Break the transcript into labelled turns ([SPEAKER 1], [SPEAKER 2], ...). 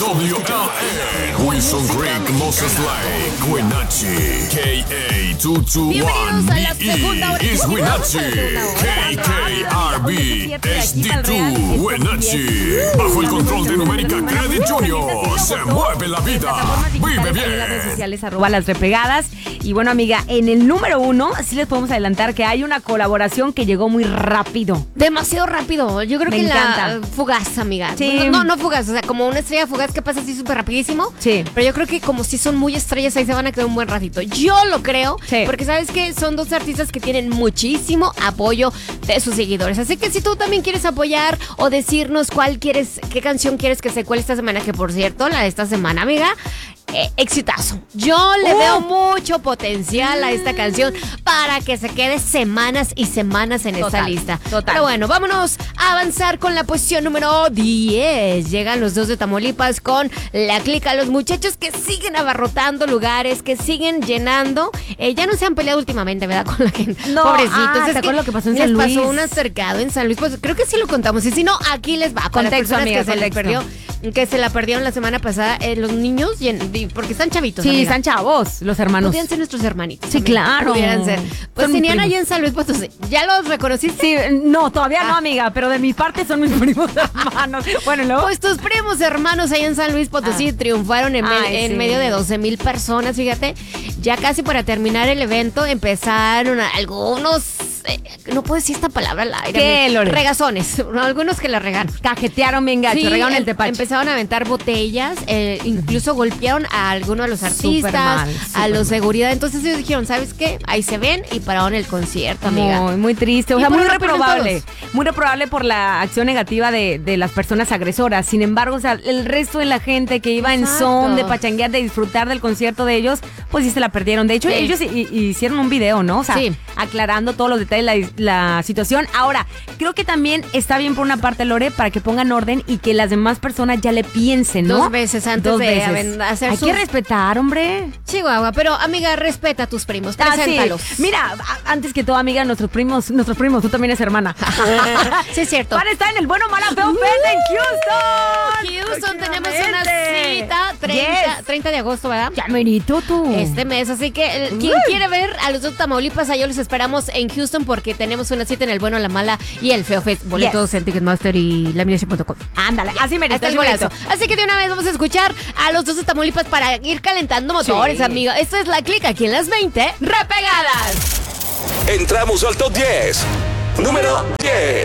[SPEAKER 1] WLN, Wilson Creek, Moses Lake, Wenatchee,
[SPEAKER 2] Bienvenidos a la segunda hora.
[SPEAKER 1] KA221 is Wenatchee, KKRB HD2 Wenatchee. Bajo el control de Numérica Credit Junior, se mueve la vida, vive bien.
[SPEAKER 3] En las redes sociales, @las repegadas. Y bueno, amiga, en el número 1, sí les podemos adelantar que hay una colaboración que llegó muy rápido.
[SPEAKER 2] Demasiado rápido. Yo creo
[SPEAKER 3] Me
[SPEAKER 2] que
[SPEAKER 3] encanta.
[SPEAKER 2] la fugaz, amiga.
[SPEAKER 3] Sí.
[SPEAKER 2] No fugaz, o sea, como una estrella fugaz que pasa así súper rapidísimo.
[SPEAKER 3] Sí.
[SPEAKER 2] Pero yo creo que como si son muy estrellas, ahí se van a quedar un buen ratito. Yo lo creo,
[SPEAKER 3] Sí.
[SPEAKER 2] porque sabes que son dos artistas que tienen muchísimo apoyo de sus seguidores. Así que si tú también quieres apoyar o decirnos qué canción quieres que se cuele esta semana, que por cierto, la de esta semana, amiga, exitazo. Yo le veo mucho potencial a esta canción para que se quede semanas y semanas en esta lista.
[SPEAKER 3] Total.
[SPEAKER 2] Pero bueno, vámonos a avanzar con la posición número 10. Llegan los dos de Tamaulipas con La Clica. Los muchachos que siguen abarrotando lugares, que siguen llenando. Ya no se han peleado últimamente, ¿verdad? Con la gente.
[SPEAKER 3] No,
[SPEAKER 2] Pobrecitos.
[SPEAKER 3] ¿te acuerdas lo que pasó en
[SPEAKER 2] les
[SPEAKER 3] San Luis?
[SPEAKER 2] pasó un acercado en San Luis. Pues creo que sí lo contamos. Y si no, aquí les va. Para las
[SPEAKER 3] Contexto,
[SPEAKER 2] personas
[SPEAKER 3] amiga,
[SPEAKER 2] que se les
[SPEAKER 3] contexto.
[SPEAKER 2] perdió, que se la perdieron la semana pasada, los niños, porque están chavitos.
[SPEAKER 3] Sí,
[SPEAKER 2] amiga.
[SPEAKER 3] están chavos, los hermanos.
[SPEAKER 2] Podrían ser nuestros hermanitos.
[SPEAKER 3] Sí,
[SPEAKER 2] amiga.
[SPEAKER 3] claro.
[SPEAKER 2] Pudieran ser. Pues
[SPEAKER 3] Son
[SPEAKER 2] tenían
[SPEAKER 3] primos.
[SPEAKER 2] allá en San Luis Potosí. ¿Ya los reconociste?
[SPEAKER 3] Sí, no, todavía no, amiga, pero de mi parte son mis primos hermanos. Bueno, ¿y luego?
[SPEAKER 2] Pues tus primos hermanos allá en San Luis Potosí triunfaron en
[SPEAKER 3] Sí.
[SPEAKER 2] medio de 12,000 personas, fíjate. Ya casi para terminar el evento empezaron algunos, no puedo decir esta palabra al aire.
[SPEAKER 3] ¿Qué, Lore?
[SPEAKER 2] Regazones, algunos que la regaron.
[SPEAKER 3] Cajetearon bien gacho,
[SPEAKER 2] Sí,
[SPEAKER 3] regaron el tepache.
[SPEAKER 2] empezaron a aventar botellas, incluso golpearon a algunos de los artistas,
[SPEAKER 3] mal,
[SPEAKER 2] a los
[SPEAKER 3] mal.
[SPEAKER 2] seguridad. Entonces ellos dijeron, ¿sabes qué? Ahí se ven y pararon el concierto, amiga.
[SPEAKER 3] Muy triste, o
[SPEAKER 2] Y
[SPEAKER 3] sea,
[SPEAKER 2] por
[SPEAKER 3] muy
[SPEAKER 2] eso pierden
[SPEAKER 3] reprobable. Muy reprobable por la acción negativa de las personas agresoras. Sin embargo, o sea, el resto de la gente que iba en
[SPEAKER 2] Exacto.
[SPEAKER 3] son de pachanguear, de disfrutar del concierto de ellos, pues sí se la perdieron. De hecho,
[SPEAKER 2] Sí.
[SPEAKER 3] ellos hicieron un video, ¿no? O sea,
[SPEAKER 2] Sí.
[SPEAKER 3] aclarando todos los detalles, la situación. Ahora, creo que también está bien por una parte, Lore, para que pongan orden y que las demás personas ya le piensen, ¿no?
[SPEAKER 2] Dos veces antes de hacer
[SPEAKER 3] Hay
[SPEAKER 2] sus...
[SPEAKER 3] que respetar, hombre.
[SPEAKER 2] Chihuahua, pero amiga, respeta a tus primos,
[SPEAKER 3] Ah, sí.
[SPEAKER 2] preséntalos.
[SPEAKER 3] Mira, antes que todo, amiga, nuestros primos, tú también eres hermana.
[SPEAKER 2] Sí, es cierto.
[SPEAKER 3] Van a estar en el Bueno Mala Feo Fest en Houston.
[SPEAKER 2] Houston, tenemos una
[SPEAKER 3] Próximamente.
[SPEAKER 2] cita 30 de agosto, ¿verdad?
[SPEAKER 3] Ya merito tú.
[SPEAKER 2] Este mes, así que quien quiere ver a los dos Tamaulipas, allá los esperamos en Houston porque tenemos una cita en el Bueno, la Mala y el Feo Fest. Boletos en Ticketmaster y laminación.com.
[SPEAKER 3] Ándale, así merito.
[SPEAKER 2] Hasta el
[SPEAKER 3] así
[SPEAKER 2] boleto.
[SPEAKER 3] merito.
[SPEAKER 2] Así que de una vez vamos a escuchar a los dos de Tamaulipas para ir calentando motores,
[SPEAKER 3] Sí.
[SPEAKER 2] amiga. Esto es La Clica aquí en las 20 repegadas.
[SPEAKER 1] Entramos al top 10. Número 10.